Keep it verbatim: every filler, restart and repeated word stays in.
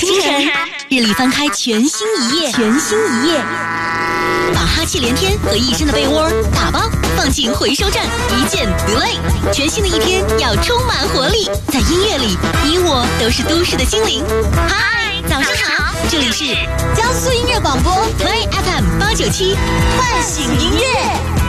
清晨，日历翻开全新一页，全新一页，把哈气连天和一身的被窝打包放进回收站，一键 delay。全新的一天要充满活力，在音乐里，你我都是都市的精灵。嗨，早上好，这里是江苏音乐广播 Play F M 八九七， 唤醒音乐。